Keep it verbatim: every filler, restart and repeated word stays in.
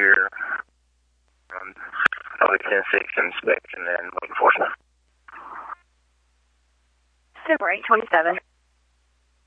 year. Um, probably ten six inspection and enforcement. December eight twenty-seven.